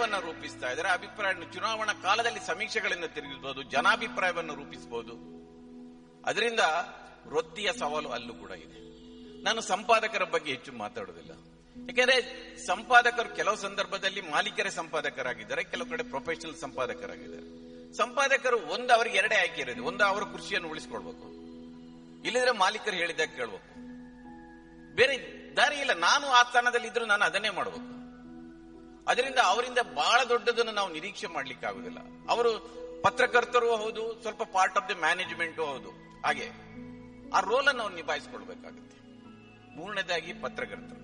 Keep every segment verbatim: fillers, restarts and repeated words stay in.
ಅಭಿಪ್ರಾಯವನ್ನ ರೂಪಿಸ್ತಾ ಇದ್ದಾರೆ. ಅಭಿಪ್ರಾಯ ಚುನಾವಣಾ ಕಾಲದಲ್ಲಿ ಸಮೀಕ್ಷೆಗಳನ್ನು ತಿರುಗಿಸಬಹುದು, ಜನಾಭಿಪ್ರಾಯವನ್ನು ರೂಪಿಸಬಹುದು. ಅದರಿಂದ ವೃತ್ತಿಯ ಸವಾಲು ಅಲ್ಲೂ ಕೂಡ ಇದೆ. ನಾನು ಸಂಪಾದಕರ ಬಗ್ಗೆ ಹೆಚ್ಚು ಮಾತಾಡೋದಿಲ್ಲ, ಯಾಕೆಂದ್ರೆ ಸಂಪಾದಕರು ಕೆಲವು ಸಂದರ್ಭದಲ್ಲಿ ಮಾಲೀಕರೇ ಸಂಪಾದಕರಾಗಿದ್ದಾರೆ, ಕೆಲವು ಕಡೆ ಪ್ರೊಫೆಷನಲ್ ಸಂಪಾದಕರಾಗಿದ್ದಾರೆ. ಸಂಪಾದಕರು ಒಂದು ಅವರಿಗೆ ಎರಡೇ ಆಯ್ಕೆ ಇರೋದು, ಒಂದು ಅವರ ಕೃಷಿಯನ್ನು ಉಳಿಸ್ಕೊಳ್ಬೇಕು, ಇಲ್ಲದ್ರೆ ಮಾಲೀಕರು ಹೇಳಿದಾಗ ಕೇಳ್ಬೇಕು, ಬೇರೆ ದಾರಿ ಇಲ್ಲ. ನಾನು ಆ ಸ್ಥಾನದಲ್ಲಿ ಇದ್ರು ನಾನು ಅದನ್ನೇ ಮಾಡಬೇಕು. ಅದರಿಂದ ಅವರಿಂದ ಬಹಳ ದೊಡ್ಡದನ್ನು ನಾವು ನಿರೀಕ್ಷೆ ಮಾಡ್ಲಿಕ್ಕೆ ಆಗುದಿಲ್ಲ. ಅವರು ಪತ್ರಕರ್ತರು ಹೌದು, ಸ್ವಲ್ಪ ಪಾರ್ಟ್ ಆಫ್ ದಿ ಮ್ಯಾನೇಜ್ಮೆಂಟ್ ಹೌದು. ಹಾಗೆ ಆ ರೋಲ್ ಅನ್ನು ಅವ್ರು ನಿಭಾಯಿಸಿಕೊಳ್ಬೇಕಾಗುತ್ತೆ. ಮೂರನೇದಾಗಿ ಪತ್ರಕರ್ತರು.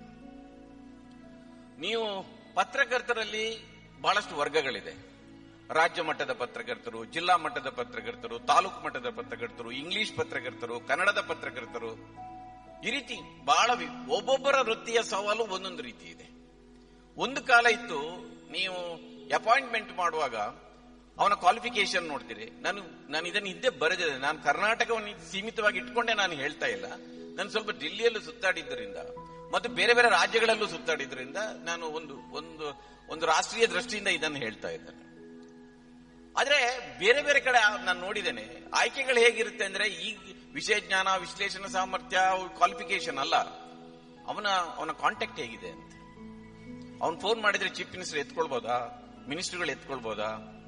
ನೀವು ಪತ್ರಕರ್ತರಲ್ಲಿ ಬಹಳಷ್ಟು ವರ್ಗಗಳಿದೆ. ರಾಜ್ಯ ಮಟ್ಟದ ಪತ್ರಕರ್ತರು, ಜಿಲ್ಲಾ ಮಟ್ಟದ ಪತ್ರಕರ್ತರು, ತಾಲೂಕು ಮಟ್ಟದ ಪತ್ರಕರ್ತರು, ಇಂಗ್ಲಿಷ್ ಪತ್ರಕರ್ತರು, ಕನ್ನಡದ ಪತ್ರಕರ್ತರು, ಈ ರೀತಿ ಬಹಳ ಒಬ್ಬೊಬ್ಬರ ವೃತ್ತಿಯ ಸವಾಲು ಒಂದೊಂದು ರೀತಿ ಇದೆ. ಒಂದು ಕಾಲ ಇತ್ತು, ನೀವು ಅಪಾಯಿಂಟ್ಮೆಂಟ್ ಮಾಡುವಾಗ ಅವನ ಕ್ವಾಲಿಫಿಕೇಶನ್ ನೋಡ್ತೀರಿ. ನಾನು ನಾನು ಇದನ್ನು ಹಿಂದೆ ಬರೆದಿದೆ, ನಾನು ಕರ್ನಾಟಕವನ್ನು ಸೀಮಿತವಾಗಿ ಇಟ್ಕೊಂಡೆ ನಾನು ಹೇಳ್ತಾ ಇಲ್ಲ. ನಾನು ಸ್ವಲ್ಪ ಡೆಲ್ಲಿಯಲ್ಲೂ ಸುತ್ತಾಡಿದ್ದರಿಂದ ಮತ್ತು ಬೇರೆ ಬೇರೆ ರಾಜ್ಯಗಳಲ್ಲೂ ಸುತ್ತಾಡಿದ್ರಿಂದ ನಾನು ಒಂದು ಒಂದು ಒಂದು ರಾಷ್ಟ್ರೀಯ ದೃಷ್ಟಿಯಿಂದ ಇದನ್ನು ಹೇಳ್ತಾ ಇದ್ದೇನೆ. ಆದ್ರೆ ಬೇರೆ ಬೇರೆ ಕಡೆ ನಾನು ನೋಡಿದ್ದೇನೆ, ಆಯ್ಕೆಗಳು ಹೇಗಿರುತ್ತೆ ಅಂದ್ರೆ, ಈ ವಿಷಯ ಜ್ಞಾನ, ವಿಶ್ಲೇಷಣಾ ಸಾಮರ್ಥ್ಯ, ಕ್ವಾಲಿಫಿಕೇಶನ್ ಅಲ್ಲ, ಅವನ ಅವನ ಕಾಂಟ್ಯಾಕ್ಟ್ ಹೇಗಿದೆ ಅಂತ. ಅವನ್ ಫೋನ್ ಮಾಡಿದ್ರೆ ಚೀಫ್ ಮಿನಿಸ್ಟರ್ ಎತ್ಕೊಳ್ಬೋದಾ, ಮಿನಿಸ್ಟರ್ಗಳು ಎತ್ಕೊಳ್ಬೋದಾ,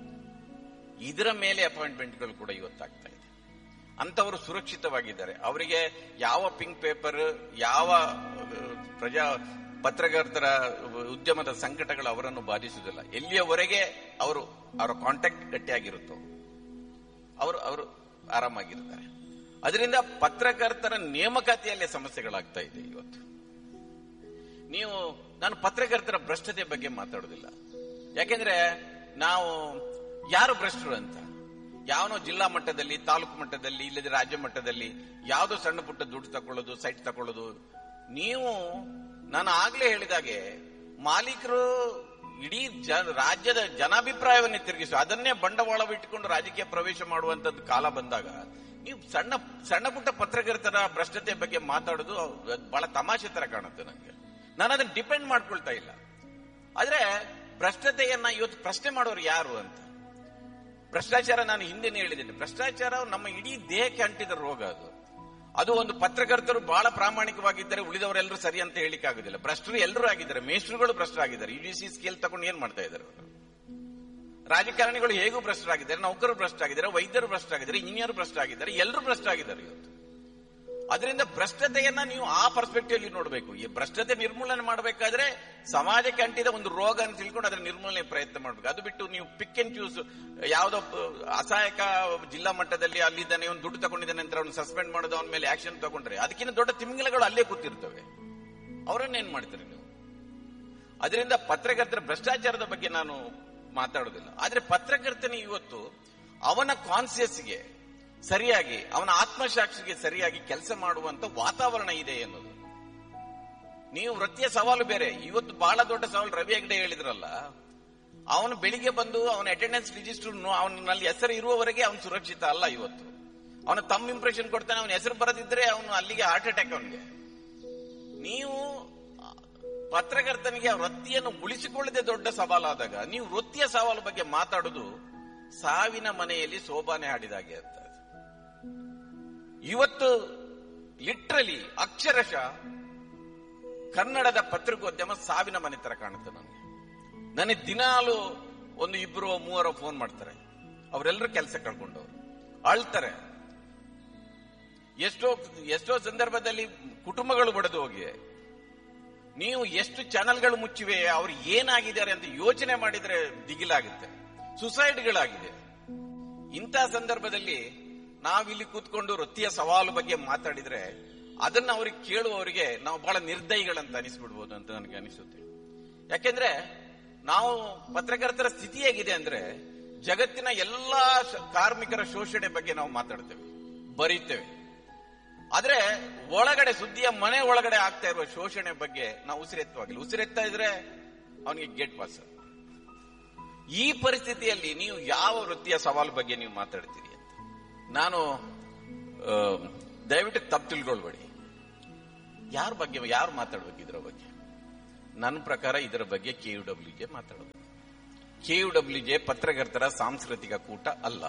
ಇದರ ಮೇಲೆ ಅಪಾಯಿಂಟ್ಮೆಂಟ್ಗಳು ಕೂಡ ಇವತ್ತಾಗ್ತಾ ಇದೆ. ಅಂತವರು ಸುರಕ್ಷಿತವಾಗಿದ್ದಾರೆ. ಅವರಿಗೆ ಯಾವ ಪಿಂಕ್ ಪೇಪರ್, ಯಾವ ಪ್ರಜಾ ಪತ್ರಕರ್ತರ ಉದ್ಯಮದ ಸಂಕಟಗಳು ಅವರನ್ನು ಬಾಧಿಸುವುದಿಲ್ಲ. ಎಲ್ಲಿಯವರೆಗೆ ಅವರು ಅವರ ಕಾಂಟ್ಯಾಕ್ಟ್ ಗಟ್ಟಿಯಾಗಿರುತ್ತೋ ಅವರು ಅವರು ಆರಾಮಾಗಿರ್ತಾರೆ. ಅದರಿಂದ ಪತ್ರಕರ್ತರ ನೇಮಕಾತಿಯಲ್ಲೇ ಸಮಸ್ಯೆಗಳಾಗ್ತಾ ಇದೆ ಇವತ್ತು. ನೀವು ನಾನು ಪತ್ರಕರ್ತರ ಭ್ರಷ್ಟತೆ ಬಗ್ಗೆ ಮಾತಾಡೋದಿಲ್ಲ, ಯಾಕೆಂದ್ರೆ ನಾವು ಯಾರು ಭ್ರಷ್ಟರು ಅಂತ, ಯಾವನೋ ಜಿಲ್ಲಾ ಮಟ್ಟದಲ್ಲಿ, ತಾಲೂಕು ಮಟ್ಟದಲ್ಲಿ, ಇಲ್ಲದೆ ರಾಜ್ಯ ಮಟ್ಟದಲ್ಲಿ ಯಾವುದೋ ಸಣ್ಣ ಪುಟ್ಟ ದುಡ್ಡು ತಗೊಳ್ಳೋದು, ಸೈಟ್ ತಗೊಳ್ಳೋದು. ನೀವು ನಾನು ಆಗ್ಲೇ ಹೇಳಿದಾಗೆ ಮಾಲೀಕರು ಇಡೀ ರಾಜ್ಯದ ಜನಾಭಿಪ್ರಾಯವನ್ನೇ ತಿರುಗಿಸು, ಅದನ್ನೇ ಬಂಡವಾಳವಿಟ್ಟುಕೊಂಡು ರಾಜಕೀಯ ಪ್ರವೇಶ ಮಾಡುವಂತದ್ದು ಕಾಲ ಬಂದಾಗ ನೀವು ಸಣ್ಣ ಸಣ್ಣ ಪುಟ್ಟ ಪತ್ರಕರ್ತರ ಭ್ರಷ್ಟತೆ ಬಗ್ಗೆ ಮಾತಾಡೋದು ಬಹಳ ತಮಾಷೆ ತರ ಕಾಣುತ್ತೆ ನನಗೆ. ನಾನು ಅದನ್ನ ಡಿಪೆಂಡ್ ಮಾಡ್ಕೊಳ್ತಾ ಇಲ್ಲ. ಆದ್ರೆ ಭ್ರಷ್ಟತೆಯನ್ನ ಇವತ್ತು ಪ್ರಶ್ನೆ ಮಾಡೋರು ಯಾರು ಅಂತ. ಭ್ರಷ್ಟಾಚಾರ ನಾನು ಹಿಂದೆನೇ ಹೇಳಿದ್ದೇನೆ, ಭ್ರಷ್ಟಾಚಾರ ನಮ್ಮ ಇಡೀ ದೇಹಕ್ಕೆ ಅಂಟಿದ ರೋಗ. ಅದು ಅದು ಒಂದು ಪತ್ರಕರ್ತರು ಬಹಳ ಪ್ರಾಮಾಣಿಕವಾಗಿದ್ದರೆ ಉಳಿದವರೆಲ್ಲರೂ ಸರಿ ಅಂತ ಹೇಳಿಕ್ ಆಗುದಿಲ್ಲ. ಭ್ರಷ್ಟರು ಎಲ್ಲರೂ ಆಗಿದ್ದಾರೆ, ಮೇಷ್ಟ್ರುಗಳು ಭ್ರಷ್ಟರಾಗಿದ್ದಾರೆ. ಯು ಡಿ ಸಿ ಸ್ಕೇಲ್ ತಗೊಂಡು ಏನ್ ಮಾಡ್ತಾ ಇದ್ದಾರೆ ಅವರು. ರಾಜಕಾರಣಿಗಳು ಹೇಗೂ ಭ್ರಷ್ಟರಾಗಿದ್ದಾರೆ, ನೌಕರರು ಭ್ರಷ್ಟರಾಗಿದ್ದಾರೆ, ವೈದ್ಯರು ಭ್ರಷ್ಟರಾಗಿದ್ದಾರೆ, ಇಂಜಿನಿಯರ್ ಭ್ರಷ್ಟರಾಗಿದ್ದಾರೆ, ಎಲ್ಲರೂ ಭ್ರಷ್ಟರಾಗಿದ್ದಾರೆ ಇವತ್ತು. ಅದರಿಂದ ಭ್ರಷ್ಟತೆಯನ್ನ ನೀವು ಆ ಪರ್ಸ್ಪೆಕ್ಟಿವ್ ಅಲ್ಲಿ ನೋಡಬೇಕು. ಈ ಭ್ರಷ್ಟತೆ ನಿರ್ಮೂಲನೆ ಮಾಡಬೇಕಾದ್ರೆ ಸಮಾಜಕ್ಕೆ ಅಂಟಿದ ಒಂದು ರೋಗ ಅಂತ ತಿಳ್ಕೊಂಡು ಅದರ ನಿರ್ಮೂಲನೆ ಪ್ರಯತ್ನ ಮಾಡಬೇಕು. ಅದು ಬಿಟ್ಟು ನೀವು ಪಿಕ್ ಅಂಡ್ ಚೂಸ್ ಯಾವುದೋ ಅಸಹಾಯಕ ಜಿಲ್ಲಾ ಮಟ್ಟದಲ್ಲಿ ಅಲ್ಲಿದ್ದಾನೆ, ಒಂದು ದುಡ್ಡು ತಗೊಂಡಿದ್ದಾನೆ ಅಂತ ಅವ್ನು ಸಸ್ಪೆಂಡ್ ಮಾಡೋದು, ಅವನ ಮೇಲೆ ಆಕ್ಷನ್ ತಗೊಂಡ್ರೆ ಅದಕ್ಕಿಂತ ದೊಡ್ಡ ತಿಮಿಂಗಲಗಳು ಅಲ್ಲೇ ಕೂತಿರ್ತವೆ. ಅವರನ್ನೇನ್ ಮಾಡ್ತೀರಿ ನೀವು? ಅದರಿಂದ ಪತ್ರಕರ್ತರ ಭ್ರಷ್ಟಾಚಾರದ ಬಗ್ಗೆ ನಾನು ಮಾತಾಡೋದಿಲ್ಲ. ಆದ್ರೆ ಪತ್ರಕರ್ತನೇ ಇವತ್ತು ಅವನ ಕಾನ್ಸಿಯಸ್ಗೆ ಸರಿಯಾಗಿ, ಅವನ ಆತ್ಮಸಾಕ್ಷಿಗೆ ಸರಿಯಾಗಿ ಕೆಲಸ ಮಾಡುವಂತ ವಾತಾವರಣ ಇದೆ ಎನ್ನುವುದು. ನೀವು ವೃತ್ತಿಯ ಸವಾಲು ಬೇರೆ. ಇವತ್ತು ಬಹಳ ದೊಡ್ಡ ಸವಾಲು ರವಿ ಹೆಗ್ಡೆ ಹೇಳಿದ್ರಲ್ಲ, ಅವನು ಬೆಳಿಗ್ಗೆ ಬಂದು ಅವನ ಅಟೆಂಡೆನ್ಸ್ ರಿಜಿಸ್ಟರ್ ಅವನಲ್ಲಿ ಹೆಸರು ಇರುವವರೆಗೆ ಅವನು ಸುರಕ್ಷಿತ ಅಲ್ಲ. ಇವತ್ತು ಅವನ ತಮ್ಮ ಇಂಪ್ರೆಷನ್ ಕೊಡ್ತಾನೆ, ಅವನ ಹೆಸರು ಬರದಿದ್ರೆ ಅವನು ಅಲ್ಲಿಗೆ ಹಾರ್ಟ್ ಅಟ್ಯಾಕ್ ಅವನಿಗೆ. ನೀವು ಪತ್ರಕರ್ತನಿಗೆ ವೃತ್ತಿಯನ್ನು ಉಳಿಸಿಕೊಳ್ಳದೆ ದೊಡ್ಡ ಸವಾಲಾದಾಗ ನೀವು ವೃತ್ತಿಯ ಸವಾಲು ಬಗ್ಗೆ ಮಾತಾಡುವುದು ಸಾವಿನ ಮನೆಯಲ್ಲಿ ಸೋಬಾನೆ ಹಾಡಿದಾಗೆ ಅಂತ. ಇವತ್ತು ಲಿಟ್ರಲಿ ಅಕ್ಷರಶಃ ಕನ್ನಡದ ಪತ್ರಿಕೋದ್ಯಮ ಸಾವಿನ ಮನೆ ತರ ಕಾಣುತ್ತೆ ನನಗೆ. ನನಗೆ ದಿನಾಲು ಒಂದು ಇಬ್ಬರು ಮೂವರು ಫೋನ್ ಮಾಡ್ತಾರೆ, ಅವರೆಲ್ಲರೂ ಕೆಲಸ ಕಳ್ಕೊಂಡವ್ರು ಅಳ್ತಾರೆ. ಎಷ್ಟೋ ಎಷ್ಟೋ ಸಂದರ್ಭದಲ್ಲಿ ಕುಟುಂಬಗಳು ಒಡೆದು ಹೋಗಿವೆ. ನೀವು ಎಷ್ಟು ಚಾನೆಲ್ಗಳು ಮುಚ್ಚಿವೆ, ಅವ್ರು ಏನಾಗಿದ್ದಾರೆ ಅಂತ ಯೋಚನೆ ಮಾಡಿದ್ರೆ ದಿಗಿಲಾಗುತ್ತೆ. ಸುಸೈಡ್ಗಳಾಗಿದೆ. ಇಂಥ ಸಂದರ್ಭದಲ್ಲಿ ನಾವಿಲ್ಲಿ ಕೂತ್ಕೊಂಡು ವೃತ್ತಿಯ ಸವಾಲು ಬಗ್ಗೆ ಮಾತಾಡಿದ್ರೆ ಅದನ್ನ ಅವ್ರಿಗೆ ಕೇಳುವವರಿಗೆ ನಾವು ಬಹಳ ನಿರ್ದಯಿಗಳಂತ ಅನಿಸ್ಬಿಡ್ಬೋದು ಅಂತ ನನಗೆ ಅನಿಸುತ್ತೆ. ಯಾಕೆಂದ್ರೆ ನಾವು ಪತ್ರಕರ್ತರ ಸ್ಥಿತಿ ಹೇಗಿದೆ ಅಂದ್ರೆ, ಜಗತ್ತಿನ ಎಲ್ಲಾ ಕಾರ್ಮಿಕರ ಶೋಷಣೆ ಬಗ್ಗೆ ನಾವು ಮಾತಾಡ್ತೇವೆ, ಬರೀತೇವೆ. ಆದ್ರೆ ಒಳಗಡೆ ಸುದ್ದಿಯ ಮನೆ ಒಳಗಡೆ ಆಗ್ತಾ ಇರುವ ಶೋಷಣೆ ಬಗ್ಗೆ ನಾವು ಉಸಿರೆತ್ತವಾಗಿಲ್ಲ. ಉಸಿರೆತ್ತಾ ಇದ್ರೆ ಅವನಿಗೆ ಗೇಟ್ ಪಾಸ್. ಈ ಪರಿಸ್ಥಿತಿಯಲ್ಲಿ ನೀವು ಯಾವ ವೃತ್ತಿಯ ಸವಾಲು ಬಗ್ಗೆ ನೀವು ಮಾತಾಡ್ತೀರಿ ಅಂತ ನಾನು ದಯವಿಟ್ಟು ತಪ್ಪು ತಿಳ್ಕೊಳ್ಬೇಡಿ. ಯಾರ ಬಗ್ಗೆ ಯಾರು ಮಾತಾಡ್ಬೇಕು ಇದರ ಬಗ್ಗೆ? ನನ್ನ ಪ್ರಕಾರ ಇದರ ಬಗ್ಗೆ ಕೆ ಯು ಡಬ್ಲ್ಯೂಗೆ ಮಾತಾಡಬೇಕು. ಕೆಯುಡಬ್ಲ್ಯೂಜೆ ಪತ್ರಕರ್ತರ ಸಾಂಸ್ಕೃತಿಕ ಕೂಟ ಅಲ್ಲ.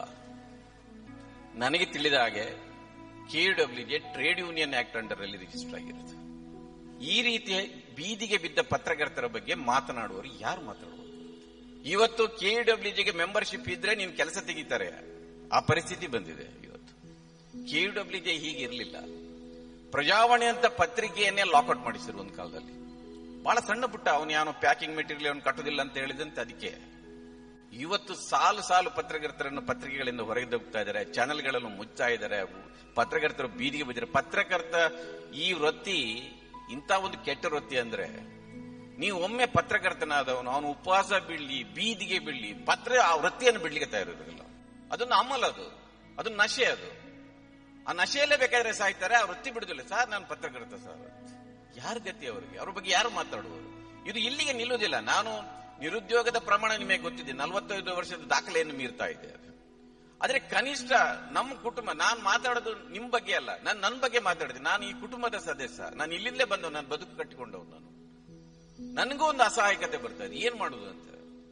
ನನಗೆ ತಿಳಿದ ಹಾಗೆ KUWJ trade union act under ಅಲ್ಲಿ ರಿಜಿಸ್ಟರ್ ಆಗಿರುತ್ತೆ. ಈ ರೀತಿಯ ಬೀದಿಗೆ ಬಿದ್ದ ಪತ್ರಕರ್ತರ ಬಗ್ಗೆ ಮಾತನಾಡುವವರು ಯಾರು ಮಾತಾಡುವರು? ಇವತ್ತು ಕೆಯುಡಬ್ಲ್ಯೂಜೆಗೆ ಮೆಂಬರ್ಶಿಪ್ ಇದ್ರೆ ನೀನು ಕೆಲಸ ತೆಗಿತಾರೆ, ಆ ಪರಿಸ್ಥಿತಿ ಬಂದಿದೆ. ಇವತ್ತು ಕೆಯುಡಬ್ಲ್ಯೂಜೆ ಹೀಗಿರಲಿಲ್ಲ. ಪ್ರಜಾವಾಣಿ ಅಂತ ಪತ್ರಿಕೆಯನ್ನೇ ಲಾಕೌಟ್ ಮಾಡಿಸಿರು ಒಂದು ಕಾಲದಲ್ಲಿ. ಬಹಳ ಸಣ್ಣ ಪುಟ್ಟ ಅವನು ಯಾವನು ಪ್ಯಾಕಿಂಗ್ ಮೆಟೀರಿಯಲ್ ಅವನು ಕಟ್ಟೋದಿಲ್ಲ ಅಂತ ಹೇಳಿದಂತೆ ಅದಕ್ಕೆ ಇವತ್ತು ಸಾಲು ಸಾಲು ಪತ್ರಕರ್ತರನ್ನು ಪತ್ರಿಕೆಗಳಿಂದ ಹೊರಗೆದೋಗ್ತಾ ಇದ್ದಾರೆ, ಚಾನೆಲ್ಗಳನ್ನು ಮುಚ್ಚಾ ಇದ್ದಾರೆ, ಪತ್ರಕರ್ತರು ಬೀದಿಗೆ ಬಿದ್ದರೆ. ಪತ್ರಕರ್ತ ಈ ವೃತ್ತಿ ಇಂಥ ಒಂದು ಕೆಟ್ಟ ವೃತ್ತಿ ಅಂದ್ರೆ, ನೀವು ಒಮ್ಮೆ ಪತ್ರಕರ್ತನಾದವನು ಅವನು ಉಪವಾಸ ಬೀಳ್ಲಿ, ಬೀದಿಗೆ ಬೀಳ್ಲಿ, ಪತ್ರ ಆ ವೃತ್ತಿಯನ್ನು ಬಿಡ್ಲಿಕ್ಕೆ ತಯಾರಿರೋದಿಲ್ಲ. ಅದನ್ನು ಅಮಲ್, ಅದು ಅದು ನಶೆ. ಅದು ಆ ನಶೆಯಲ್ಲೇ ಬೇಕಾದ್ರೆ ಸಾಯ್ತಾರೆ, ಆ ವೃತ್ತಿ ಬಿಡುದಿಲ್ಲ. ಸರ್ ನಾನು ಪತ್ರಕರ್ತ ಸರ್, ಯಾರ ಗತಿ ಅವರಿಗೆ? ಅವ್ರ ಬಗ್ಗೆ ಯಾರು ಮಾತಾಡುವರು? ಇದು ಇಲ್ಲಿಗೆ ನಿಲ್ಲುವುದಿಲ್ಲ. ನಾನು ನಿರುದ್ಯೋಗದ ಪ್ರಮಾಣ ನಿಮಗೆ ಗೊತ್ತಿದೆ, ನಲವತ್ತೈದು ವರ್ಷದ ದಾಖಲೆಯನ್ನು ಮೀರ್ತಾ ಇದೆ ಅದು. ಆದ್ರೆ ಕನಿಷ್ಠ ನಮ್ಮ ಕುಟುಂಬ, ನಾನು ಮಾತಾಡೋದು ನಿಮ್ ಬಗ್ಗೆ ಅಲ್ಲ, ನಾನು ನನ್ನ ಬಗ್ಗೆ ಮಾತಾಡಿದೆ. ನಾನು ಈ ಕುಟುಂಬದ ಸದಸ್ಯ, ನಾನು ಇಲ್ಲಿಂದಲೇ ಬಂದವು, ನಾನು ಬದುಕು ಕಟ್ಟಿಕೊಂಡವು. ನಾನು ನನಗೂ ಒಂದು ಅಸಹಾಯಕತೆ ಬರ್ತಾ ಇದೆ, ಏನ್ ಮಾಡುದು ಅಂತ.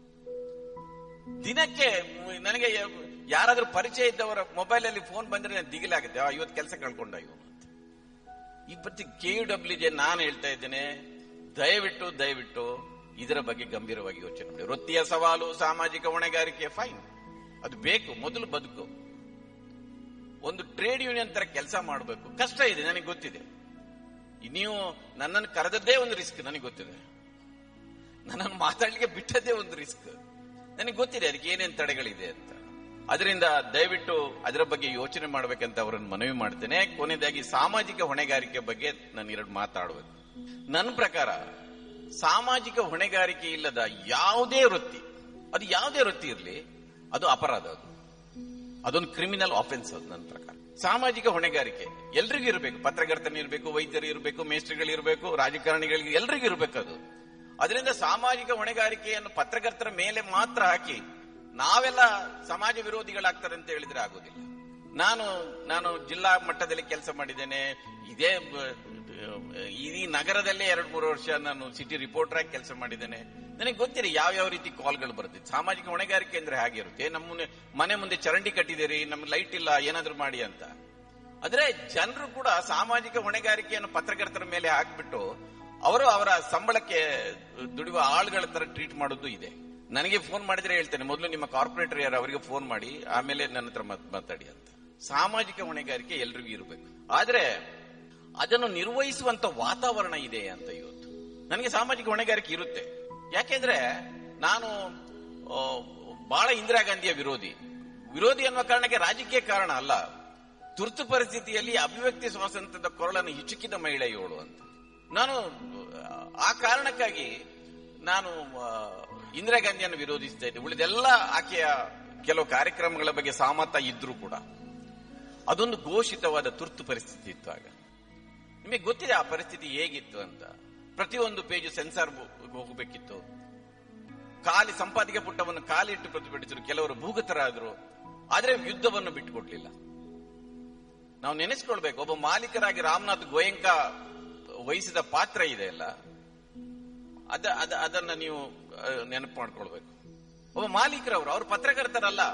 ದಿನಕ್ಕೆ ನನಗೆ ಯಾರಾದ್ರೂ ಪರಿಚಯ ಇದ್ದವರ ಮೊಬೈಲ್ ಅಲ್ಲಿ ಫೋನ್ ಬಂದ್ರೆ ನಾನು ದಿಗಿಲಾಗುತ್ತೆ, ಇವತ್ತು ಕೆಲಸ ಕಳ್ಕೊಂಡ ಇವನು ಅಂತ. ಈ ಪ್ರತಿ ಕೆಯುಡಬ್ಲ್ಯೂಜೆ ನಾನು ಹೇಳ್ತಾ ಇದ್ದೇನೆ, ದಯವಿಟ್ಟು ದಯವಿಟ್ಟು ಇದರ ಬಗ್ಗೆ ಗಂಭೀರವಾಗಿ ಯೋಚನೆ ಮಾಡಿ. ವೃತ್ತಿಯ ಸವಾಲು, ಸಾಮಾಜಿಕ ಹೊಣೆಗಾರಿಕೆ ಫೈನ್, ಅದು ಬೇಕು. ಮೊದಲು ಬದುಕು, ಒಂದು ಟ್ರೇಡ್ ಯೂನಿಯನ್ ತರ ಕೆಲಸ ಮಾಡಬೇಕು. ಕಷ್ಟ ಇದೆ, ನನಗೆ ಗೊತ್ತಿದೆ. ನೀವು ನನ್ನನ್ನು ಕರೆದದ್ದೇ ಒಂದು ರಿಸ್ಕ್, ನನಗೆ ಗೊತ್ತಿದೆ. ನನ್ನನ್ನು ಮಾತಾಡ್ಲಿಕ್ಕೆ ಬಿಟ್ಟದ್ದೇ ಒಂದು ರಿಸ್ಕ್, ನನಗೆ ಗೊತ್ತಿದೆ ಅದಕ್ಕೆ ಏನೇನು ತಡೆಗಳಿದೆ ಅಂತ. ಅದರಿಂದ ದಯವಿಟ್ಟು ಅದರ ಬಗ್ಗೆ ಯೋಚನೆ ಮಾಡಬೇಕಂತ ಅವರನ್ನು ಮನವಿ ಮಾಡ್ತೇನೆ. ಕೊನೆಯದಾಗಿ ಸಾಮಾಜಿಕ ಹೊಣೆಗಾರಿಕೆ ಬಗ್ಗೆ ನಾನು ಎರಡು ಮಾತಾಡಬೇಕು. ನನ್ನ ಪ್ರಕಾರ ಸಾಮಾಜಿಕ ಹೊಣೆಗಾರಿಕೆ ಇಲ್ಲದ ಯಾವುದೇ ವೃತ್ತಿ, ಅದು ಯಾವುದೇ ವೃತ್ತಿ ಇರಲಿ, ಅದು ಅಪರಾಧ. ಅದು ಅದೊಂದು ಕ್ರಿಮಿನಲ್ ಆಫೆನ್ಸ್. ಅದು ನನ್ನ ಪ್ರಕಾರ ಸಾಮಾಜಿಕ ಹೊಣೆಗಾರಿಕೆ ಎಲ್ರಿಗೂ ಇರಬೇಕು. ಪತ್ರಕರ್ತನ ಇರಬೇಕು, ವೈದ್ಯರು ಇರಬೇಕು, ಮೇಸ್ಟ್ರಿಗಳಿರಬೇಕು, ರಾಜಕಾರಣಿಗಳಿಗೆ ಎಲ್ರಿಗೂ ಇರಬೇಕು ಅದು. ಅದರಿಂದ ಸಾಮಾಜಿಕ ಹೊಣೆಗಾರಿಕೆಯನ್ನು ಪತ್ರಕರ್ತರ ಮೇಲೆ ಮಾತ್ರ ಹಾಕಿ ನಾವೆಲ್ಲ ಸಮಾಜ ವಿರೋಧಿಗಳಾಗ್ತಾರೆ ಅಂತ ಹೇಳಿದ್ರೆ ಆಗೋದಿಲ್ಲ. ನಾನು ನಾನು ಜಿಲ್ಲಾ ಮಟ್ಟದಲ್ಲಿ ಕೆಲಸ ಮಾಡಿದ್ದೇನೆ. ಇದೇ ಈ ನಗರದಲ್ಲೇ ಎರಡು ಮೂರು ವರ್ಷ ನಾನು ಸಿಟಿ ರಿಪೋರ್ಟರ್ ಆಗಿ ಕೆಲಸ ಮಾಡಿದ್ದೇನೆ. ನನಗೆ ಗೊತ್ತಿದೆ ಯಾವ ಯಾವ ರೀತಿ ಕಾಲ್ಗಳು ಬರ್ತಿದೆ. ಸಾಮಾಜಿಕ ಹೊಣೆಗಾರಿಕೆ ಅಂದ್ರೆ ಹಾಗೆ ಇರುತ್ತೆ. ನಮ್ಮ ಮನೆ ಮುಂದೆ ಚರಂಡಿ ಕಟ್ಟಿದ್ದೀರಿ, ನಮ್ಗೆ ಲೈಟ್ ಇಲ್ಲ, ಏನಾದ್ರೂ ಮಾಡಿ ಅಂತ. ಆದ್ರೆ ಜನರು ಕೂಡ ಸಾಮಾಜಿಕ ಹೊಣೆಗಾರಿಕೆಯನ್ನು ಪತ್ರಕರ್ತರ ಮೇಲೆ ಹಾಕ್ಬಿಟ್ಟು ಅವರು ಅವರ ಸಂಬಳಕ್ಕೆ ದುಡಿಯುವ ಆಳುಗಳ ತರ ಟ್ರೀಟ್ ಮಾಡೋದು ಇದೆ. ನನಗೆ ಫೋನ್ ಮಾಡಿದ್ರೆ ಹೇಳ್ತೇನೆ, ಮೊದಲು ನಿಮ್ಮ ಕಾರ್ಪೊರೇಟರ್ ಯಾರು ಅವರಿಗೆ ಫೋನ್ ಮಾಡಿ ಆಮೇಲೆ ನನ್ನ ಹತ್ರ ಮಾತಾಡಿ ಅಂತ. ಸಾಮಾಜಿಕ ಹೊಣೆಗಾರಿಕೆ ಎಲ್ರಿಗೂ ಇರಬೇಕು, ಆದ್ರೆ ಅದನ್ನು ನಿರ್ವಹಿಸುವಂತ ವಾತಾವರಣ ಇದೆ ಅಂತ. ಇವತ್ತು ನನಗೆ ಸಾಮಾಜಿಕ ಹೊಣೆಗಾರಿಕೆ ಇರುತ್ತೆ. ಯಾಕೆಂದ್ರೆ ನಾನು ಬಹಳ ಇಂದಿರಾ ಗಾಂಧಿಯ ವಿರೋಧಿ ವಿರೋಧಿ ಅನ್ನುವ ಕಾರಣಕ್ಕೆ ರಾಜಕೀಯ ಕಾರಣ ಅಲ್ಲ. ತುರ್ತು ಪರಿಸ್ಥಿತಿಯಲ್ಲಿ ಅಭಿವ್ಯಕ್ತಿ ಸ್ವಾತಂತ್ರ್ಯದ ಕೊರಳನ್ನು ಹಿಚುಕಿದ ಮಹಿಳೆ ಇವಳು ಅಂತ. ನಾನು ಆ ಕಾರಣಕ್ಕಾಗಿ ನಾನು ಇಂದಿರಾ ಗಾಂಧಿಯನ್ನು ವಿರೋಧಿಸ್ತಾ ಇದ್ದೆ. ಉಳಿದೆಲ್ಲ ಆಕೆಯ ಕೆಲವು ಕಾರ್ಯಕ್ರಮಗಳ ಬಗ್ಗೆ ಸಹಮತ ಇದ್ರೂ ಕೂಡ ಅದೊಂದು ಘೋಷಿತವಾದ ತುರ್ತು ಪರಿಸ್ಥಿತಿ ಇತ್ತು. ಆಗ ನಿಮಗೆ ಗೊತ್ತಿದೆ ಆ ಪರಿಸ್ಥಿತಿ ಹೇಗಿತ್ತು ಅಂತ. ಪ್ರತಿಯೊಂದು ಪೇಜು ಸೆನ್ಸಾರ್ ಹೋಗಬೇಕಿತ್ತು. ಖಾಲಿ ಸಂಪಾದಕೀಯ ಪುಟವನ್ನು ಕಾಲಿಟ್ಟು ಪ್ರತಿಭಟಿಸಿದ್ರು, ಕೆಲವರು ಭೂಗತರಾದ್ರು. ಆದ್ರೆ ಯುದ್ಧವನ್ನು ಬಿಟ್ಟುಕೊಡ್ಲಿಲ್ಲ. ನಾವು ನೆನೆಸ್ಕೊಳ್ಬೇಕು, ಒಬ್ಬ ಮಾಲೀಕರಾಗಿ ರಾಮನಾಥ್ ಗೋಯಂಕಾ ವಹಿಸಿದ ಪಾತ್ರ ಇದೆ ಅಲ್ಲ, ಅದ ಅದ ಅದನ್ನ ನೀವು ನೆನಪು ಮಾಡ್ಕೊಳ್ಬೇಕು. ಒಬ್ಬ ಮಾಲೀಕರವರು, ಅವರು ಪತ್ರಕರ್ತರಲ್ಲ.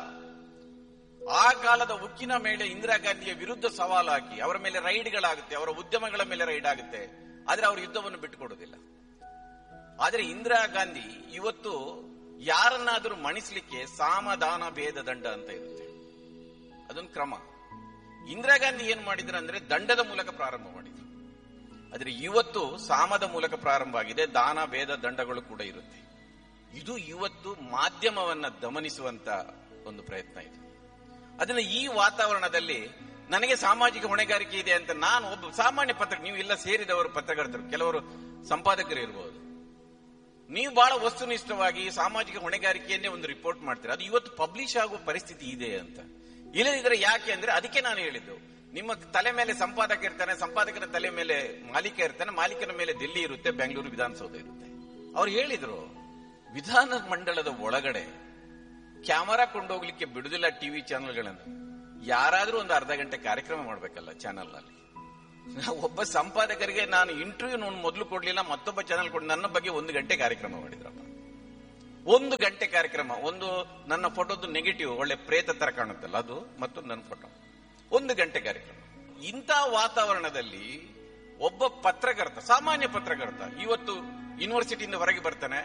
ಆ ಕಾಲದ ಉಕ್ಕಿನ ಮೇಲೆ ಇಂದಿರಾ ಗಾಂಧಿಯ ವಿರುದ್ಧ ಸವಾಲು ಹಾಕಿ ಅವರ ಮೇಲೆ ರೈಡ್ಗಳಾಗುತ್ತೆ, ಅವರ ಉದ್ಯಮಗಳ ಮೇಲೆ ರೈಡ್ ಆಗುತ್ತೆ. ಆದ್ರೆ ಅವರು ಯುದ್ಧವನ್ನು ಬಿಟ್ಟುಕೊಡುವುದಿಲ್ಲ. ಆದ್ರೆ ಇಂದಿರಾ ಗಾಂಧಿ ಇವತ್ತು ಯಾರನ್ನಾದರೂ ಮಣಿಸ್ಲಿಕ್ಕೆ ಸಾಮದಾನ ಭೇದ ದಂಡ ಅಂತ ಇರುತ್ತೆ, ಅದೊಂದು ಕ್ರಮ. ಇಂದಿರಾ ಗಾಂಧಿ ಏನ್ ಮಾಡಿದ್ರು ಅಂದ್ರೆ ದಂಡದ ಮೂಲಕ ಪ್ರಾರಂಭ ಮಾಡಿದ್ರು. ಆದ್ರೆ ಇವತ್ತು ಸಾಮದ ಮೂಲಕ ಪ್ರಾರಂಭ ಆಗಿದೆ, ದಾನ ಭೇದ ದಂಡಗಳು ಕೂಡ ಇರುತ್ತೆ. ಇದು ಇವತ್ತು ಮಾಧ್ಯಮವನ್ನ ದಮನಿಸುವಂತ ಒಂದು ಪ್ರಯತ್ನ ಇದೆ. ಅದನ್ನ ಈ ವಾತಾವರಣದಲ್ಲಿ ನನಗೆ ಸಾಮಾಜಿಕ ಹೊಣೆಗಾರಿಕೆ ಇದೆ ಅಂತ ನಾನು ಒಬ್ಬ ಸಾಮಾನ್ಯ ಪತ್ರ, ನೀವು ಇಲ್ಲ ಸೇರಿದವರು ಪತ್ರಕರ್ತರು, ಕೆಲವರು ಸಂಪಾದಕರು ಇರಬಹುದು, ನೀವು ಬಹಳ ವಸ್ತುನಿಷ್ಠವಾಗಿ ಸಾಮಾಜಿಕ ಹೊಣೆಗಾರಿಕೆಯನ್ನೇ ಒಂದು ರಿಪೋರ್ಟ್ ಮಾಡ್ತೀರಾ. ಅದು ಇವತ್ತು ಪಬ್ಲಿಷ್ ಆಗುವ ಪರಿಸ್ಥಿತಿ ಇದೆ ಅಂತ. ಇಲ್ಲದಿದ್ರೆ ಯಾಕೆ ಅಂದ್ರೆ ಅದಕ್ಕೆ ನಾನು ಹೇಳಿದ್ದು, ನಿಮ್ಮ ತಲೆ ಮೇಲೆ ಸಂಪಾದಕ ಇರ್ತಾನೆ, ಸಂಪಾದಕನ ತಲೆ ಮೇಲೆ ಮಾಲೀಕ ಇರ್ತಾನೆ, ಮಾಲೀಕನ ಮೇಲೆ ದಿಲ್ಲಿ ಇರುತ್ತೆ, ಬೆಂಗಳೂರು ವಿಧಾನಸೌಧ ಇರುತ್ತೆ. ಅವ್ರು ಹೇಳಿದ್ರು, ವಿಧಾನ ಮಂಡಲದ ಒಳಗಡೆ ಕ್ಯಾಮರಾ ಕೊಂಡೋಗ್ಲಿಕ್ಕೆ ಬಿಡುದಿಲ್ಲ ಟಿವಿ ಚಾನೆಲ್ಗಳನ್ನು. ಯಾರಾದ್ರೂ ಒಂದು ಅರ್ಧ ಗಂಟೆ ಕಾರ್ಯಕ್ರಮ ಮಾಡ್ಬೇಕಲ್ಲ ಚಾನೆಲ್ ನಲ್ಲಿ. ಒಬ್ಬ ಸಂಪಾದಕರಿಗೆ ನಾನು ಇಂಟರ್ವ್ಯೂ ಮೊದಲು ಕೊಡ್ಲಿಲ್ಲ, ಮತ್ತೊಬ್ಬ ಚಾನೆಲ್ ಕೊಟ್ಟು ನನ್ನ ಬಗ್ಗೆ ಒಂದು ಗಂಟೆ ಕಾರ್ಯಕ್ರಮ ಮಾಡಿದ್ರಪ್ಪ. ಒಂದು ಗಂಟೆ ಕಾರ್ಯಕ್ರಮ, ಒಂದು ನನ್ನ ಫೋಟೋದು ನೆಗೆಟಿವ್ ಒಳ್ಳೆ ಪ್ರೇತ ತರ ಕಾಣುತ್ತಲ್ಲ ಅದು, ಮತ್ತು ನನ್ನ ಫೋಟೋ, ಒಂದು ಗಂಟೆ ಕಾರ್ಯಕ್ರಮ. ಇಂಥ ವಾತಾವರಣದಲ್ಲಿ ಒಬ್ಬ ಪತ್ರಕರ್ತ, ಸಾಮಾನ್ಯ ಪತ್ರಕರ್ತ, ಇವತ್ತು ಯೂನಿವರ್ಸಿಟಿಯಿಂದ ಹೊರಗೆ ಬರ್ತಾನೆ,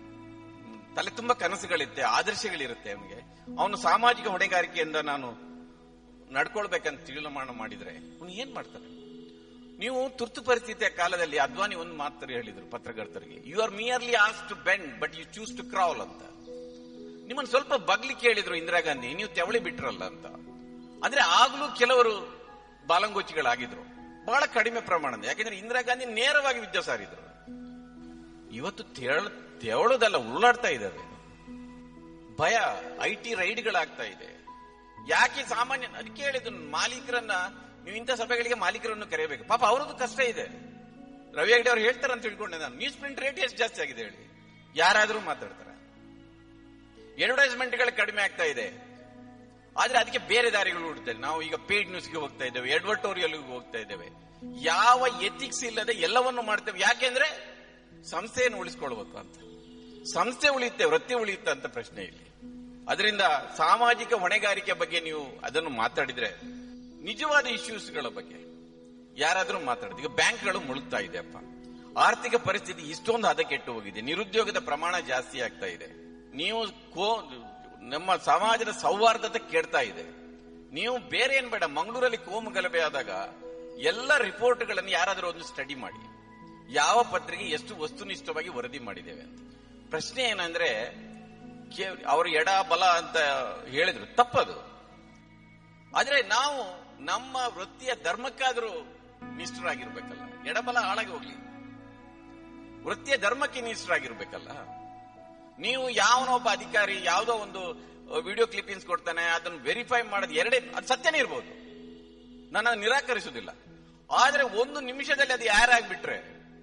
ತಲೆ ತುಂಬಾ ಕನಸುಗಳಿರುತ್ತೆ, ಆದರ್ಶಗಳಿರುತ್ತೆ ಅವನಿಗೆ. ಅವನು ಸಾಮಾಜಿಕ ಹೊಣೆಗಾರಿಕೆಯಿಂದ ನಾನು ನಡ್ಕೊಳ್ಬೇಕಂತ ತೀರ್ಮಾನ ಮಾಡಿದ್ರೆ ಅವನು ಏನ್ ಮಾಡ್ತಾನೆ? ನೀವು ತುರ್ತು ಪರಿಸ್ಥಿತಿಯ ಕಾಲದಲ್ಲಿ ಅದ್ವಾನಿ ಒಂದು ಮಾತು ಹೇಳಿದ್ರು ಪತ್ರಕರ್ತರಿಗೆ, you are merely as to bend but you choose to crawl ಅಂತ. ನಿಮ್ಮನ್ನು ಸ್ವಲ್ಪ ಬಗ್ಲಿಕ್ಕೆ ಹೇಳಿದ್ರು ಇಂದಿರಾ ಗಾಂಧಿ, ನೀವು ತೆವಳಿ ಬಿಟ್ರಲ್ಲ ಅಂತ. ಅಂದ್ರೆ ಆಗ್ಲೂ ಕೆಲವರು ಬಾಲಂಗೋಚಿಗಳಾಗಿದ್ರು, ಬಹಳ ಕಡಿಮೆ ಪ್ರಮಾಣದ. ಯಾಕೆಂದ್ರೆ ಇಂದಿರಾ ಗಾಂಧಿ ನೇರವಾಗಿ ವಿದ್ಯೆ ಸಾರಿದ್ರು. ಇವತ್ತು ತೆವಳೋದಲ್ಲ, ಉರುಳಾಡ್ತಾ ಇದ್ದಾವೆ. ಭಯ, ಐ ಟಿ ರೈಡ್ಗಳಾಗ್ತಾ ಇದೆ. ಯಾಕೆ ಸಾಮಾನ್ಯ, ಅದಕ್ಕೆ ಹೇಳಿದ್ರು ಮಾಲೀಕರನ್ನ, ನೀವು ಇಂಥ ಸಭೆಗಳಿಗೆ ಮಾಲೀಕರನ್ನು ಕರೆಯಬೇಕು. ಪಾಪ ಅವರದ್ದು ಕಷ್ಟ ಇದೆ. ರವಿ ಹೆಗ್ಡೆ ಅವ್ರು ಹೇಳ್ತಾರೆ ಅಂತ ತಿಳ್ಕೊಂಡೆ ನಾನು. ನ್ಯೂಸ್ ಪ್ರಿಂಟ್ ರೇಟ್ ಎಷ್ಟು ಜಾಸ್ತಿ ಆಗಿದೆ ಹೇಳಿ, ಯಾರಾದ್ರೂ ಮಾತಾಡ್ತಾರೆ. ಅಡ್ವರ್ಟೈಸ್ಮೆಂಟ್ಗಳು ಕಡಿಮೆ ಆಗ್ತಾ ಇದೆ, ಆದ್ರೆ ಅದಕ್ಕೆ ಬೇರೆ ದಾರಿಗಳು ಹುಡುಕ್ತಾ ಇದೆ. ನಾವು ಈಗ ಪೇಡ್ ನ್ಯೂಸ್ಗೆ ಹೋಗ್ತಾ ಇದ್ದೇವೆ, ಎಡ್ವರ್ಟೋರಿಯಲ್ಗೆ ಹೋಗ್ತಾ ಇದ್ದೇವೆ. ಯಾವ ಎಥಿಕ್ಸ್ ಇಲ್ಲದೆ ಎಲ್ಲವನ್ನು ಮಾಡ್ತೇವೆ. ಯಾಕೆಂದ್ರೆ ಸಂಸ್ಥೆಯನ್ನು ಉಳಿಸ್ಕೊಳ್ಬೇಕು ಅಂತ. ಸಂಸ್ಥೆ ಉಳಿಯುತ್ತೆ, ವೃತ್ತಿ ಉಳಿಯುತ್ತೆ ಅಂತ ಪ್ರಶ್ನೆ ಇಲ್ಲಿ. ಅದರಿಂದ ಸಾಮಾಜಿಕ ಹೊಣೆಗಾರಿಕೆ ಬಗ್ಗೆ ನೀವು ಅದನ್ನು ಮಾತಾಡಿದ್ರೆ, ನಿಜವಾದ ಇಶ್ಯೂಸ್ಗಳ ಬಗ್ಗೆ ಯಾರಾದ್ರೂ ಮಾತಾಡಿದ್ರೆ, ಈಗ ಬ್ಯಾಂಕ್ಗಳು ಮುಳುಗ್ತಾ ಇದೆ ಅಪ್ಪ, ಆರ್ಥಿಕ ಪರಿಸ್ಥಿತಿ ಇಷ್ಟೊಂದು ಹದಗೆಟ್ಟು ಹೋಗಿದೆ, ನಿರುದ್ಯೋಗದ ಪ್ರಮಾಣ ಜಾಸ್ತಿ ಆಗ್ತಾ ಇದೆ, ನೀವು ಕೋ ನಮ್ಮ ಸಮಾಜದ ಸೌಹಾರ್ದತೆ ಕೆಡ್ತಾ ಇದೆ. ನೀವು ಬೇರೆ ಏನ್ ಬೇಡ, ಮಂಗಳೂರಲ್ಲಿ ಕೋಮು ಗಲಭೆ ಆದಾಗ ಎಲ್ಲ ರಿಪೋರ್ಟ್ಗಳನ್ನು ಯಾರಾದರೂ ಒಂದು ಸ್ಟಡಿ ಮಾಡಿ, ಯಾವ ಪತ್ರಿಕೆ ಎಷ್ಟು ವಸ್ತುನಿಷ್ಠವಾಗಿ ವರದಿ ಮಾಡಿದ್ದೇವೆ ಅಂತ. ಪ್ರಶ್ನೆ ಏನಂದ್ರೆ, ಅವರು ಎಡ ಬಲ ಅಂತ ಹೇಳಿದ್ರು, ತಪ್ಪದು. ಆದ್ರೆ ನಾವು ನಮ್ಮ ವೃತ್ತಿಯ ಧರ್ಮಕ್ಕಾದ್ರೂ ನಿಷ್ಠರಾಗಿರ್ಬೇಕಲ್ಲ. ಎಡಬಲ ಹಾಳಾಗಿ ಹೋಗ್ಲಿ, ವೃತ್ತಿಯ ಧರ್ಮಕ್ಕೆ ನಿಷ್ಠರಾಗಿರ್ಬೇಕಲ್ಲ. ನೀವು ಯಾವನೊಬ್ಬ ಅಧಿಕಾರಿ ಯಾವುದೋ ಒಂದು ವಿಡಿಯೋ ಕ್ಲಿಪ್ಪಿಂಗ್ಸ್ ಕೊಡ್ತಾನೆ, ಅದನ್ನು ವೆರಿಫೈ ಮಾಡೋದು ಎರಡೇ, ಅದು ಸತ್ಯನೇ ಇರ್ಬೋದು, ನಾನು ನಿರಾಕರಿಸುವುದಿಲ್ಲ. ಆದ್ರೆ ಒಂದು ನಿಮಿಷದಲ್ಲಿ ಅದು ಯಾರಾಗ್ಬಿಟ್ರೆ,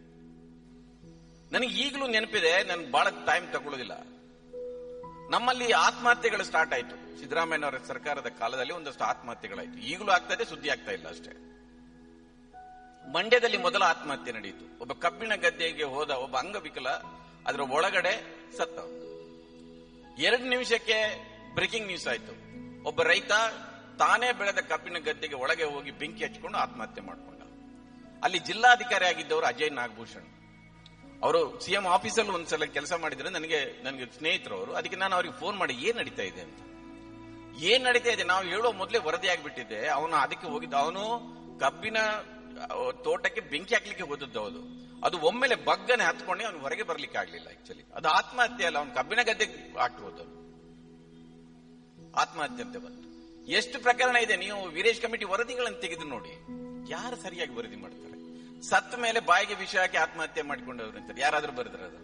ನನಗೆ ಈಗಲೂ ನೆನಪಿದೆ, ನನ್ ಬಹಳ ಟೈಮ್ ತಗೊಳ್ಳೋದಿಲ್ಲ. ನಮ್ಮಲ್ಲಿ ಆತ್ಮಹತ್ಯೆಗಳು ಸ್ಟಾರ್ಟ್ ಆಯ್ತು ಸಿದ್ದರಾಮಯ್ಯನವರ ಸರ್ಕಾರದ ಕಾಲದಲ್ಲಿ. ಒಂದಷ್ಟು ಆತ್ಮಹತ್ಯೆಗಳಾಯ್ತು, ಈಗಲೂ ಆಗ್ತಾ ಇದೆ, ಸುದ್ದಿ ಆಗ್ತಾ ಇಲ್ಲ ಅಷ್ಟೇ. ಮಂಡ್ಯದಲ್ಲಿ ಮೊದಲ ಆತ್ಮಹತ್ಯೆ ನಡೆಯಿತು. ಒಬ್ಬ ಕಬ್ಬಿಣ ಗದ್ದೆಗೆ ಹೋದ ಒಬ್ಬ ಅಂಗವಿಕಲ ಅದರ ಒಳಗಡೆ ಸತ್ತ. ಎರಡು ನಿಮಿಷಕ್ಕೆ ಬ್ರೇಕಿಂಗ್ ನ್ಯೂಸ್ ಆಯ್ತು, ಒಬ್ಬ ರೈತ ತಾನೇ ಬೆಳೆದ ಕಬ್ಬಿಣ ಗದ್ದೆಗೆ ಒಳಗೆ ಹೋಗಿ ಬೆಂಕಿ ಹಚ್ಕೊಂಡು ಆತ್ಮಹತ್ಯೆ ಮಾಡಿಕೊಂಡ. ಅಲ್ಲಿ ಜಿಲ್ಲಾಧಿಕಾರಿ ಆಗಿದ್ದವರು ಅಜಯ್ ನಾಗಭೂಷಣ್ ಅವರು ಸಿಎಂ ಆಫೀಸಲ್ಲಿ ಒಂದ್ಸಲ ಕೆಲಸ ಮಾಡಿದ್ರೆ, ನನಗೆ ನನಗೆ ಸ್ನೇಹಿತರು ಅವರು. ಅದಕ್ಕೆ ನಾನು ಅವ್ರಿಗೆ ಫೋನ್ ಮಾಡಿ ಏನ್ ನಡೀತಾ ಇದೆ ಅಂತ. ಏನ್ ನಡೀತಾ ಇದೆ ನಾವು ಹೇಳೋ ಮೊದಲೇ ವರದಿ ಆಗ್ಬಿಟ್ಟಿದೆ. ಅವನು ಅದಕ್ಕೆ ಹೋಗಿದ್ದ, ಅವನು ಕಬ್ಬಿನ ತೋಟಕ್ಕೆ ಬೆಂಕಿ ಹಾಕ್ಲಿಕ್ಕೆ ಹೋದದ್ದು. ಹೌದು, ಅದು ಒಮ್ಮೆಲೆ ಬಗ್ಗನೆ ಹತ್ಕೊಂಡೆ ಅವನು ಹೊರಗೆ ಬರ್ಲಿಕ್ಕೆ ಆಗ್ಲಿಲ್ಲ. ಆಕ್ಚುಲಿ ಅದು ಆತ್ಮಹತ್ಯೆ ಅಲ್ಲ, ಅವನು ಕಬ್ಬಿನ ಗದ್ದೆಗೆ ಹಾಕಿ ಹೋದನು, ಆತ್ಮಹತ್ಯೆ ಅಂತ ಬಂತು. ಎಷ್ಟು ಪ್ರಕರಣ ಇದೆ, ನೀವು ವೀರೇಶ್ ಕಮಿಟಿ ವರದಿಗಳನ್ನು ತೆಗೆದು ನೋಡಿ, ಯಾರು ಸರಿಯಾಗಿ ವರದಿ ಮಾಡ್ತಾರೆ? ಸತ್ತ ಮೇಲೆ ಬಾಯಿಗೆ ವಿಷ ಹಾಕಿ ಆತ್ಮಹತ್ಯೆ ಮಾಡಿಕೊಂಡವ್ರು ಅಂತಾರೆ, ಯಾರಾದ್ರೂ ಬರೆದ್ರ ಅದು?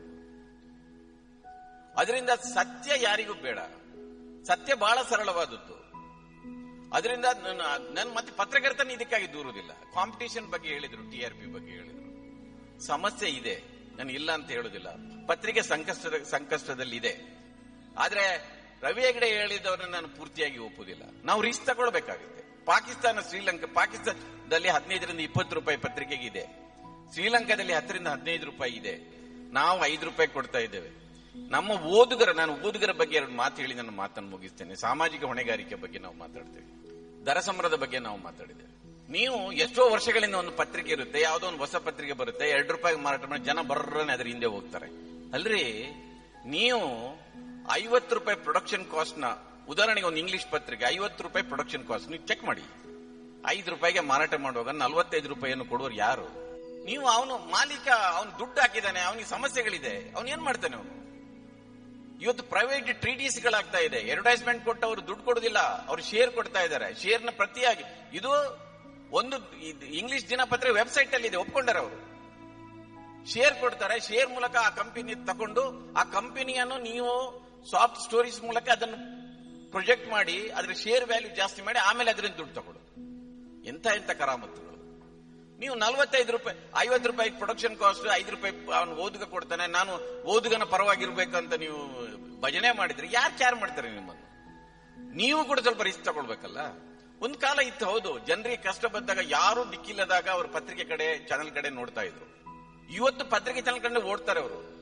ಅದರಿಂದ ಸತ್ಯ ಯಾರಿಗೂ ಬೇಡ, ಸತ್ಯ ಬಹಳ ಸರಳವಾದದ್ದು. ಅದರಿಂದ ನನ್ನ ಮತ್ತೆ ಪತ್ರಕರ್ತನ ಇದಕ್ಕಾಗಿ ದೂರುವುದಿಲ್ಲ. ಕಾಂಪಿಟೇಷನ್ ಬಗ್ಗೆ ಹೇಳಿದ್ರು, ಟಿ ಆರ್ ಪಿ ಬಗ್ಗೆ ಹೇಳಿದ್ರು, ಸಮಸ್ಯೆ ಇದೆ, ನಾನು ಇಲ್ಲ ಅಂತ ಹೇಳುದಿಲ್ಲ. ಪತ್ರಿಕೆ ಸಂಕಷ್ಟದ ಸಂಕಷ್ಟದಲ್ಲಿ ಇದೆ. ಆದ್ರೆ ರವಿ ಹೆಗ್ಡೆ ಹೇಳಿದವ್ರನ್ನ ನಾನು ಪೂರ್ತಿಯಾಗಿ ಒಪ್ಪುದಿಲ್ಲ. ನಾವು ರಿಸ್ಕ್ ತಗೊಳ್ಬೇಕಾಗುತ್ತೆ. ಪಾಕಿಸ್ತಾನ, ಶ್ರೀಲಂಕಾ, ಪಾಕಿಸ್ತಾನದಲ್ಲಿ ಹದಿನೈದರಿಂದ ಇಪ್ಪತ್ತು ರೂಪಾಯಿ ಪತ್ರಿಕೆಗೆ ಇದೆ, ಶ್ರೀಲಂಕಾದಲ್ಲಿ ಹತ್ತರಿಂದ ಹದಿನೈದು ರೂಪಾಯಿ ಇದೆ, ನಾವು ಐದು ರೂಪಾಯಿ ಕೊಡ್ತಾ ಇದ್ದೇವೆ. ನಮ್ಮ ಓದುಗರ, ನಾನು ಓದುಗರ ಬಗ್ಗೆ ಎರಡು ಮಾತು ಹೇಳಿ ನನ್ನ ಮಾತನ್ನು ಮುಗಿಸ್ತೇನೆ. ಸಾಮಾಜಿಕ ಹೊಣೆಗಾರಿಕೆ ಬಗ್ಗೆ ನಾವು ಮಾತಾಡ್ತೇವೆ, ದರ ಸಂಗ್ರಹದ ಬಗ್ಗೆ ನಾವು ಮಾತಾಡಿದ್ದೇವೆ. ನೀವು ಎಷ್ಟೋ ವರ್ಷಗಳಿಂದ ಒಂದು ಪತ್ರಿಕೆ ಇರುತ್ತೆ, ಯಾವುದೋ ಒಂದು ಹೊಸ ಪತ್ರಿಕೆ ಬರುತ್ತೆ, ಎರಡು ರೂಪಾಯಿ ಮಾರಾಟ ಮಾಡಿ ಜನ ಬರ್ರನೆ ಅದರ ಹಿಂದೆ ಹೋಗ್ತಾರೆ. ಅಲ್ರಿ, ನೀವು ಐವತ್ತು ರೂಪಾಯಿ ಪ್ರೊಡಕ್ಷನ್ ಕಾಸ್ಟ್ ನ, ಉದಾಹರಣೆಗೆ ಒಂದು ಇಂಗ್ಲಿಷ್ ಪತ್ರಿಕೆ ಐವತ್ತು ರೂಪಾಯಿ ಪ್ರೊಡಕ್ಷನ್ ಕಾಸ್ಟ್, ನೀವು ಚೆಕ್ ಮಾಡಿ. ಐದು ರೂಪಾಯಿಗೆ ಮಾರಾಟ ಮಾಡುವಾಗ ನಲ್ವತ್ತೈದು ರೂಪಾಯಿಯನ್ನು ಕೊಡುವರು ಯಾರು? ನೀವು. ಅವನು ಮಾಲೀಕ, ಅವನು ದುಡ್ಡು ಹಾಕಿದ್ದಾನೆ, ಅವನಿಗೆ ಸಮಸ್ಯೆಗಳಿದೆ, ಅವನು ಏನ್ ಮಾಡ್ತಾನೆ? ಅವನು ಇವತ್ತು ಪ್ರೈವೇಟ್ ಟ್ರೀಟೀಸ್ಗಳಾಗ್ತಾ ಇದೆ, ಅಡ್ವರ್ಟೈಸ್ಮೆಂಟ್ ಕೊಟ್ಟು ಅವರು ದುಡ್ಡು ಕೊಡುದಿಲ್ಲ, ಅವರು ಶೇರ್ ಕೊಡ್ತಾ ಇದ್ದಾರೆ. ಶೇರ್ನ ಪ್ರತಿಯಾಗಿ ಇದು ಒಂದು ಇಂಗ್ಲಿಷ್ ದಿನಪತ್ರೆ ವೆಬ್ಸೈಟ್ ಅಲ್ಲಿ ಇದೆ, ಒಪ್ಕೊಂಡಾರೆ ಅವರು. ಶೇರ್ ಕೊಡ್ತಾರೆ, ಶೇರ್ ಮೂಲಕ ಆ ಕಂಪನಿ ತಗೊಂಡು ಆ ಕಂಪನಿಯನ್ನು ನೀವು ಸಾಫ್ಟ್ ಸ್ಟೋರೀಸ್ ಮೂಲಕ ಅದನ್ನು ಪ್ರೊಜೆಕ್ಟ್ ಮಾಡಿ ಅದ್ರ ಶೇರ್ ವ್ಯಾಲ್ಯೂ ಜಾಸ್ತಿ ಮಾಡಿ ಆಮೇಲೆ ಅದರಿಂದ ದುಡ್ಡು ತಗೊಳ್ಳು. ಎಂತ ಎಂತ ಕರಾಮತ್ತುಗಳು. ನೀವು ನಲ್ವತ್ತೈದು ರೂಪಾಯಿ ಐವತ್ತು ರೂಪಾಯಿ ಪ್ರೊಡಕ್ಷನ್ ಕಾಸ್ಟ್, ಐದು ರೂಪಾಯಿ ಅವನು ಓದುಗ ಕೊಡ್ತಾನೆ, ನಾನು ಓದುಗನ ಪರವಾಗಿರ್ಬೇಕಂತ ನೀವು ಭಜನೆ ಮಾಡಿದ್ರೆ ಯಾರು ಕ್ಯಾರ್ ಮಾಡ್ತಾರೆ ನಿಮ್ಮನ್ನು? ನೀವು ಕೂಡ ಸ್ವಲ್ಪ ರಿಸ್ಕ್ ತಗೊಳ್ಬೇಕಲ್ಲ. ಒಂದ್ ಕಾಲ ಇತ್ತು, ಹೌದು, ಜನರಿಗೆ ಕಷ್ಟ ಬಂದಾಗ ಯಾರು ದಿಕ್ಕಿಲ್ಲದಾಗ ಅವರು ಪತ್ರಿಕೆ ಕಡೆ, ಚಾನೆಲ್ ಕಡೆ ನೋಡ್ತಾ ಇದ್ರು. ಇವತ್ತು ಪತ್ರಿಕೆ ಚಾನೆಲ್ ಕಡೆ ಓಡ್ತಾರೆ ಅವರು.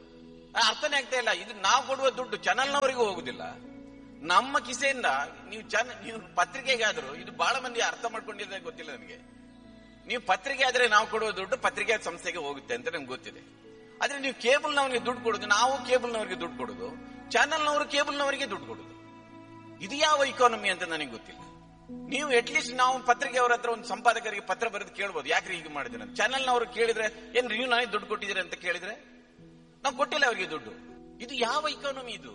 ಅರ್ಥನೇ ಆಗ್ತಾ ಇಲ್ಲ. ಇದು ನಾವು ಕೊಡುವ ದುಡ್ಡು ಚಾನಲ್ನವರಿಗೂ ಹೋಗುದಿಲ್ಲ, ನಮ್ಮ ಕಿಸೆಯಿಂದ. ನೀವು ಚಾನಲ್ ನೀವು ಪತ್ರಿಕೆಗೆ ಆದ್ರೂ ಇದು ಬಹಳ ಮಂದಿ ಅರ್ಥ ಮಾಡ್ಕೊಂಡಿದ್ರೆ ಗೊತ್ತಿಲ್ಲ ನನಗೆ. ನೀವು ಪತ್ರಿಕೆ ಆದ್ರೆ ನಾವು ಕೊಡುವ ದುಡ್ಡು ಪತ್ರಿಕೆ ಸಂಸ್ಥೆಗೆ ಹೋಗುತ್ತೆ ಅಂತ ನಮ್ಗೆ ಗೊತ್ತಿದೆ. ಆದ್ರೆ ನೀವು ಕೇಬಲ್ನವರಿಗೆ ದುಡ್ಡು ಕೊಡುದು, ನಾವು ಕೇಬಲ್ನವರಿಗೆ ದುಡ್ಡು ಕೊಡುದು, ಚಾನಲ್ನವರು ಕೇಬಲ್ನವರಿಗೆ ದುಡ್ಡು ಕೊಡುದು. ಇದು ಯಾವ ಇಕಾನಮಿ ಅಂತ ನನಗೆ ಗೊತ್ತಿಲ್ಲ. ನೀವು ಅಟ್ಲೀಸ್ಟ್ ನಾವು ಪತ್ರಿಕೆಯವರ ಹತ್ರ ಒಂದು ಸಂಪಾದಕರಿಗೆ ಪತ್ರ ಬರೆದು ಕೇಳ್ಬೋದು, ಯಾಕ್ರಿ ಹೀಗೆ ಮಾಡಿದ್ರೆ. ಚಾನಲ್ನವರು ಕೇಳಿದ್ರೆ ಏನ್ ನೀವು ನನಗೆ ದುಡ್ಡು ಕೊಟ್ಟಿದ್ದೀರಿ ಅಂತ ಕೇಳಿದ್ರೆ ನಾವು ಕೊಟ್ಟಿಲ್ಲ ಅವರಿಗೆ ದುಡ್ಡು. ಇದು ಯಾವ ಇಕಾನಮಿ ಇದು?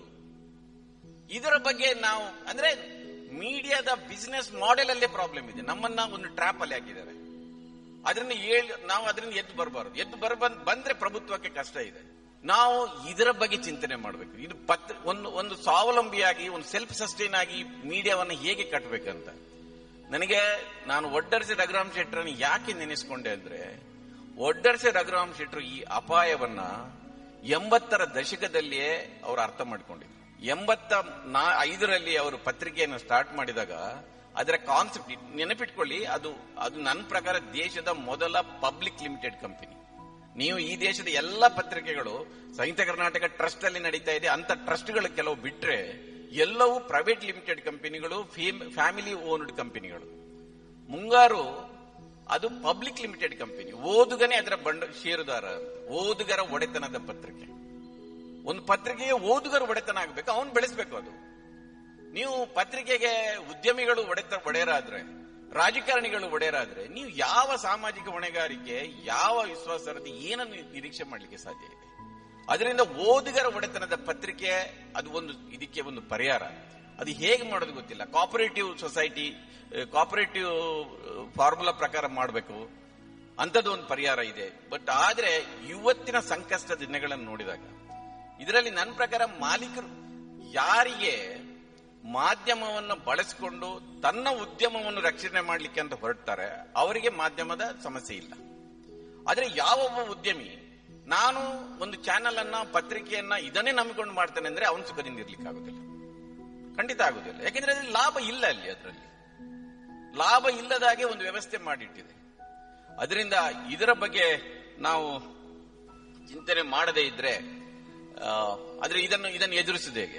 ಇದರ ಬಗ್ಗೆ ನಾವು ಅಂದ್ರೆ ಮೀಡಿಯಾದ ಬಿಸಿನೆಸ್ ಮಾಡೆಲ್ ಅಲ್ಲೇ ಪ್ರಾಬ್ಲಮ್ ಇದೆ. ನಮ್ಮನ್ನ ಒಂದು ಟ್ರ್ಯಾಪ್ ಅಲ್ಲಿ ಹಾಕಿದ್ದಾರೆ. ಅದನ್ನ ಹೇಳಿ ನಾವು ಅದರಿಂದ ಎದ್ದು ಬರಬಾರದು. ಎದ್ದು ಬರ ಬಂದ್ರೆ ಪ್ರಭುತ್ವಕ್ಕೆ ಕಷ್ಟ ಇದೆ. ನಾವು ಇದರ ಬಗ್ಗೆ ಚಿಂತನೆ ಮಾಡಬೇಕು. ಇದು ಪತ್ರ ಒಂದು ಒಂದು ಸ್ವಾವಲಂಬಿಯಾಗಿ ಒಂದು ಸೆಲ್ಫ್ ಸಸ್ಟೈನ್ ಆಗಿ ಮೀಡಿಯಾವನ್ನು ಹೇಗೆ ಕಟ್ಟಬೇಕಂತ. ನನಗೆ ನಾನು ಒಡ್ಡರ್ಸೆ ರಘುರಾಮ್ ಶೆಟ್ಟರನ್ನು ಯಾಕೆ ನೆನೆಸ್ಕೊಂಡೆ ಅಂದ್ರೆ, ಒಡ್ಡರ್ಸೆ ರಘುರಾಮ್ ಶೆಟ್ಟರು ಈ ಅಪಾಯವನ್ನ ಎಂಬತ್ತರ ದಶಕದಲ್ಲಿಯೇ ಅವರು ಅರ್ಥ ಮಾಡ್ಕೊಂಡಿದ್ರು. ಎಂಬತ್ತ ನಾ ಐದರಲ್ಲಿ ಅವರು ಪತ್ರಿಕೆಯನ್ನು ಸ್ಟಾರ್ಟ್ ಮಾಡಿದಾಗ ಅದರ ಕಾನ್ಸೆಪ್ಟ್ ನೆನಪಿಟ್ಕೊಳ್ಳಿ, ಅದು ಅದು ನನ್ನ ಪ್ರಕಾರ ದೇಶದ ಮೊದಲ ಪಬ್ಲಿಕ್ ಲಿಮಿಟೆಡ್ ಕಂಪನಿ. ನೀವು ಈ ದೇಶದ ಎಲ್ಲ ಪತ್ರಿಕೆಗಳು ಸಂಯುಕ್ತ ಕರ್ನಾಟಕ ಟ್ರಸ್ಟ್ ಅಲ್ಲಿ ನಡೀತಾ ಇದೆ. ಅಂತ ಟ್ರಸ್ಟ್ಗಳು ಕೆಲವು ಬಿಟ್ರೆ ಎಲ್ಲವೂ ಪ್ರೈವೇಟ್ ಲಿಮಿಟೆಡ್ ಕಂಪನಿಗಳು, ಫ್ಯಾಮಿಲಿ ಓನ್ಡ್ ಕಂಪನಿಗಳು. ಮುಂಗಾರು ಅದು ಪಬ್ಲಿಕ್ ಲಿಮಿಟೆಡ್ ಕಂಪನಿ. ಓದುಗನೇ ಅದರ ಬಂಡ ಷೇರುದಾರ. ಓದುಗರ ಒಡೆತನದ ಪತ್ರಿಕೆ. ಒಂದು ಪತ್ರಿಕೆಗೆ ಓದುಗರ ಒಡೆತನ ಆಗಬೇಕು, ಅವನು ಬೆಳೆಸಬೇಕು. ಅದು ನೀವು ಪತ್ರಿಕೆಗೆ ಉದ್ಯಮಿಗಳು ಒಡೆತ ಒಡೆಯರಾದ್ರೆ, ರಾಜಕಾರಣಿಗಳು ಒಡೆಯರಾದ್ರೆ, ನೀವು ಯಾವ ಸಾಮಾಜಿಕ ಹೊಣೆಗಾರಿಕೆ, ಯಾವ ವಿಶ್ವಾಸಾರ್ಹತೆ, ಏನನ್ನು ನಿರೀಕ್ಷೆ ಮಾಡಲಿಕ್ಕೆ ಸಾಧ್ಯ ಇದೆ? ಅದರಿಂದ ಓದುಗರ ಒಡೆತನದ ಪತ್ರಿಕೆ ಅದು ಒಂದು ಇದಕ್ಕೆ ಒಂದು ಪರಿಹಾರ. ಅದು ಹೇಗೆ ಮಾಡೋದು ಗೊತ್ತಿಲ್ಲ. ಕೋಆಪರೇಟಿವ್ ಸೊಸೈಟಿ, ಕೋಆಪರೇಟಿವ್ ಫಾರ್ಮುಲಾ ಪ್ರಕಾರ ಮಾಡಬೇಕು, ಅಂತದ್ದು ಒಂದು ಪರಿಹಾರ ಇದೆ. ಬಟ್ ಆದ್ರೆ ಇವತ್ತಿನ ಸಂಕಷ್ಟ ದಿನಗಳನ್ನು ನೋಡಿದಾಗ ಇದರಲ್ಲಿ ನನ್ನ ಪ್ರಕಾರ ಮಾಲೀಕರು ಯಾರಿಗೆ ಮಾಧ್ಯಮವನ್ನು ಬಳಸಿಕೊಂಡು ತನ್ನ ಉದ್ಯಮವನ್ನು ರಕ್ಷಣೆ ಮಾಡಲಿಕ್ಕೆ ಅಂತ ಹೊರಡ್ತಾರೆ ಅವರಿಗೆ ಮಾಧ್ಯಮದ ಸಮಸ್ಯೆ ಇಲ್ಲ. ಆದ್ರೆ ಯಾವೊಬ್ಬ ಉದ್ಯಮಿ ನಾನು ಒಂದು ಚಾನೆಲ್ ಅನ್ನ, ಪತ್ರಿಕೆಯನ್ನ ಇದನ್ನೇ ನಂಬಿಕೊಂಡು ಮಾಡ್ತೇನೆ ಅಂದ್ರೆ ಅವನ ಸುಖದಿಂದ ಇರ್ಲಿಕ್ಕೆ ಆಗುದಿಲ್ಲ, ಖಂಡಿತ ಆಗುದಿಲ್ಲ. ಯಾಕೆಂದ್ರೆ ಅದ್ರಲ್ಲಿ ಲಾಭ ಇಲ್ಲ. ಅಲ್ಲಿ ಅದರಲ್ಲಿ ಲಾಭ ಇಲ್ಲದಾಗೆ ಒಂದು ವ್ಯವಸ್ಥೆ ಮಾಡಿಟ್ಟಿದೆ. ಅದರಿಂದ ಇದರ ಬಗ್ಗೆ ನಾವು ಚಿಂತನೆ ಮಾಡದೇ ಇದ್ರೆ ಆದ್ರೆ ಇದನ್ನು ಇದನ್ನು ಎದುರಿಸುವುದು ಹೇಗೆ?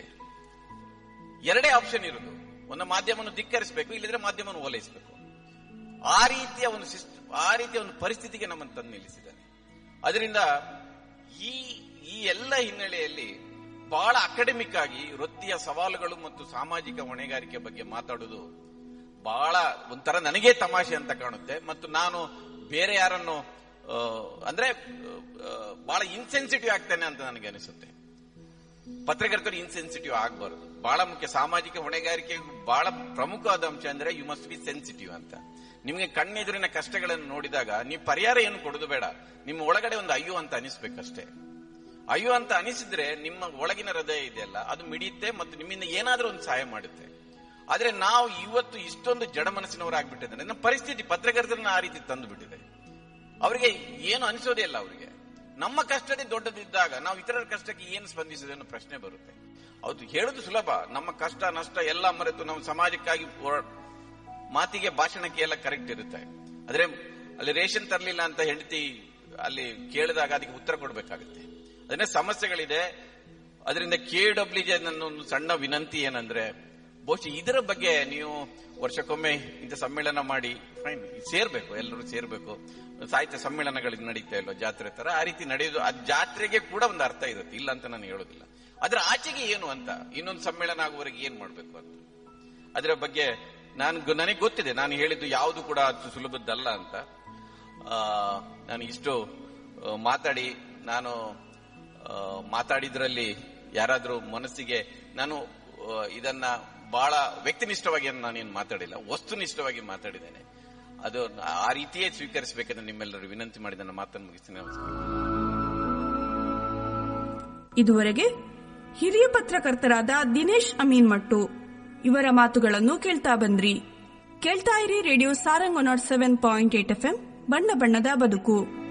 ಎರಡೇ ಆಪ್ಷನ್ ಇರುವುದು. ಒಂದು ಮಾಧ್ಯಮವನ್ನು ಧಿಕ್ಕರಿಸಬೇಕು, ಇಲ್ಲದ್ರೆ ಮಾಧ್ಯಮವನ್ನು ಓಲೈಸಬೇಕು. ಆ ರೀತಿಯ ಒಂದು ಸಿಸ್ಟಮ್, ಆ ರೀತಿಯ ಒಂದು ಪರಿಸ್ಥಿತಿಗೆ ನಮ್ಮನ್ನು ತಂದು ನಿಲ್ಲಿಸಿದ್ದಾನೆ. ಅದರಿಂದ ಈ ಈ ಎಲ್ಲ ಹಿನ್ನೆಲೆಯಲ್ಲಿ ಬಹಳ ಅಕಾಡೆಮಿಕ್ ಆಗಿ ವೃತ್ತಿಯ ಸವಾಲುಗಳು ಮತ್ತು ಸಾಮಾಜಿಕ ಹೊಣೆಗಾರಿಕೆ ಬಗ್ಗೆ ಮಾತಾಡುವುದು ಬಹಳ ಒಂಥರ ನನಗೇ ತಮಾಷೆ ಅಂತ ಕಾಣುತ್ತೆ. ಮತ್ತು ನಾನು ಬೇರೆ ಯಾರನ್ನು ಅಂದ್ರೆ ಬಹಳ ಇನ್ಸೆನ್ಸಿಟಿವ್ ಆಗ್ತೇನೆ ಅಂತ ನನಗೆ ಅನಿಸುತ್ತೆ. ಪತ್ರಕರ್ತರು ಇನ್ಸೆನ್ಸಿಟಿವ್ ಆಗಬಾರದು. ಬಹಳ ಮುಖ್ಯ. ಸಾಮಾಜಿಕ ಹೊಣೆಗಾರಿಕೆ ಬಹಳ ಪ್ರಮುಖವಾದ ಅಂಶ ಅಂದ್ರೆ ಯು ಮಸ್ಟ್ ಬಿ ಸೆನ್ಸಿಟಿವ್ ಅಂತ. ನಿಮಗೆ ಕಣ್ಣೆದುರಿನ ಕಷ್ಟಗಳನ್ನು ನೋಡಿದಾಗ ನೀವು ಪರಿಹಾರ ಏನು ಕೊಡೋದು ಬೇಡ, ನಿಮ್ಮ ಒಳಗಡೆ ಒಂದು ಅಯ್ಯೋ ಅಂತ ಅನಿಸ್ಬೇಕಷ್ಟೇ. ಅಯ್ಯೋ ಅಂತ ಅನಿಸಿದ್ರೆ ನಿಮ್ಮ ಒಳಗಿನ ಹೃದಯ ಇದೆಯಲ್ಲ ಅದು ಮಿಡಿಯುತ್ತೆ ಮತ್ತು ನಿಮ್ಮಿಂದ ಏನಾದ್ರೂ ಒಂದು ಸಹಾಯ ಮಾಡುತ್ತೆ. ಆದ್ರೆ ನಾವು ಇವತ್ತು ಇಷ್ಟೊಂದು ಜಡ ಮನಸ್ಸಿನವರಾಗ್ಬಿಟ್ಟಿದ್ದಾರೆ. ನಮ್ಮ ಪರಿಸ್ಥಿತಿ ಪತ್ರಕರ್ತರನ್ನ ಆ ರೀತಿ ತಂದು ಬಿಟ್ಟಿದೆ. ಅವರಿಗೆ ಏನು ಅನಿಸೋದೇ ಇಲ್ಲ. ಅವರಿಗೆ ನಮ್ಮ ಕಷ್ಟದೇ ದೊಡ್ಡದಿದ್ದಾಗ ನಾವು ಇತರರ ಕಷ್ಟಕ್ಕೆ ಏನು ಸ್ಪಂದಿಸೋದು ಅನ್ನೋ ಪ್ರಶ್ನೆ ಬರುತ್ತೆ. ಅದು ಹೇಳುದು ಸುಲಭ, ನಮ್ಮ ಕಷ್ಟ ನಷ್ಟ ಎಲ್ಲ ಮರೆತು ನಾವು ಸಮಾಜಕ್ಕಾಗಿ ಮಾತಿಗೆ ಭಾಷಣಕ್ಕೆ ಎಲ್ಲ ಕರೆಕ್ಟ್ ಇರುತ್ತೆ. ಆದ್ರೆ ಅಲ್ಲಿ ರೇಷನ್ ತರಲಿಲ್ಲ ಅಂತ ಹೆಂಡತಿ ಅಲ್ಲಿ ಕೇಳಿದಾಗ ಅದಕ್ಕೆ ಉತ್ತರ ಕೊಡಬೇಕಾಗುತ್ತೆ. ಅದನ್ನೇ ಸಮಸ್ಯೆಗಳಿದೆ. ಅದರಿಂದ ಕೆ ಡಬ್ಲ್ಯೂ ಜೆ ನನ್ನ ಒಂದು ಸಣ್ಣ ವಿನಂತಿ ಏನಂದ್ರೆ, ಬಹುಶಃ ಇದರ ಬಗ್ಗೆ ನೀವು ವರ್ಷಕ್ಕೊಮ್ಮೆ ಇಂಥ ಸಮ್ಮೇಳನ ಮಾಡಿ ಫೈನ್ ಸೇರ್ಬೇಕು, ಎಲ್ಲರೂ ಸೇರ್ಬೇಕು. ಸಾಹಿತ್ಯ ಸಮ್ಮೇಳನಗಳಿಗೆ ನಡೀತಾ ಇಲ್ವ ಜಾತ್ರೆ ತರ, ಆ ರೀತಿ ನಡೆಯೋದು. ಆ ಜಾತ್ರೆಗೆ ಕೂಡ ಒಂದು ಅರ್ಥ ಇರುತ್ತೆ, ಇಲ್ಲ ಅಂತ ನಾನು ಹೇಳೋದಿಲ್ಲ. ಅದ್ರ ಆಚೆಗೆ ಏನು ಅಂತ, ಇನ್ನೊಂದು ಸಮ್ಮೇಳನ ಆಗುವವರೆಗೆ ಏನ್ ಮಾಡ್ಬೇಕು ಅಂತ ಅದರ ಬಗ್ಗೆ ನಾನು ನನಗೆ ಗೊತ್ತಿದೆ. ನಾನು ಹೇಳಿದ್ದು ಯಾವುದು ಕೂಡ ಅಷ್ಟು ಸುಲಭದ್ದಲ್ಲ ಅಂತ. ನಾನು ಇಷ್ಟು ಮಾತಾಡಿ ನಾನು ಮಾತಾಡಿದ್ರಲ್ಲಿ ಯಾರಾದ್ರೂ ಮನಸ್ಸಿಗೆ, ನಾನು ಇದನ್ನ ಬಹಳ ವ್ಯಕ್ತಿನಿಷ್ಠವಾಗಿ ನಾನೇನು ಮಾತಾಡಿಲ್ಲ, ವಸ್ತುನಿಷ್ಠವಾಗಿ ಮಾತಾಡಿದ್ದೇನೆ. ಅದು ಆ ರೀತಿಯೇ ಸ್ವೀಕರಿಸಬೇಕಂತ ನಿಮ್ಮೆಲ್ಲರೂ ವಿನಂತಿ ಮಾಡಿ ನನ್ನ ಮಾತನ್ನು ಮುಗಿಸ್ತೀನಿ. ನಮಸ್ಕಾರ. ಇದುವರೆಗೆ ಹಿರಿಯ ಪತ್ರಕರ್ತರಾದ ದಿನೇಶ್ ಅಮೀನ್ ಮಟ್ಟು ಇವರ ಮಾತುಗಳನ್ನು ಕೇಳ್ತಾ ಬಂದ್ರಿ. ಕೇಳ್ತಾ ಇರಿ radio Sarang one not seven point eight F M, ಬಣ್ಣ ಬಣ್ಣದ ಬದುಕು.